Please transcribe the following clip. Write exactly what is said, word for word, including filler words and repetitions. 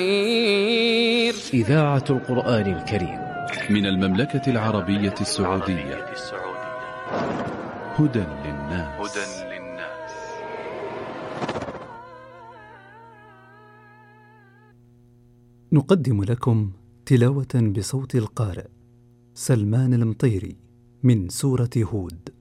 إذاعة القرآن الكريم من المملكة العربية السعودية. هدى للناس. نقدم لكم تلاوة بصوت القارئ سلمان المطيري من سورة هود.